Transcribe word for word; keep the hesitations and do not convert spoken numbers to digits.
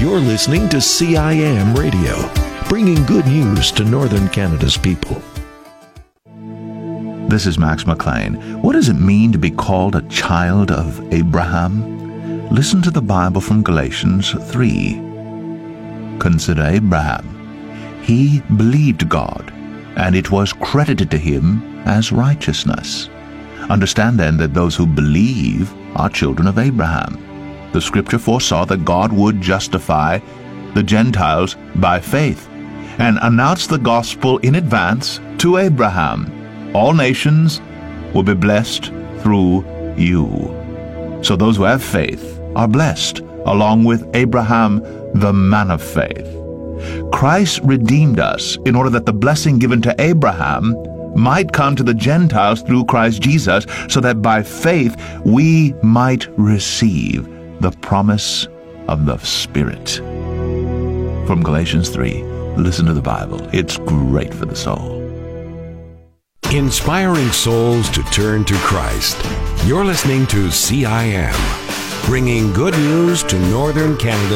You're listening to C I M Radio, bringing good news to Northern Canada's people. This is Max McLean. What does it mean to be called a child of Abraham? Listen to the Bible from Galatians three. Consider Abraham. He believed God, and it was credited to him as righteousness. Understand then that those who believe are children of Abraham. The Scripture foresaw that God would justify the Gentiles by faith and announce the gospel in advance to Abraham. All nations will be blessed through you. So those who have faith are blessed, along with Abraham, the man of faith. Christ redeemed us in order that the blessing given to Abraham might come to the Gentiles through Christ Jesus, so that by faith we might receive the promise of the Spirit. From Galatians three, listen to the Bible. It's great for the soul. Inspiring souls to turn to Christ. You're listening to C I M, bringing good news to Northern Canada.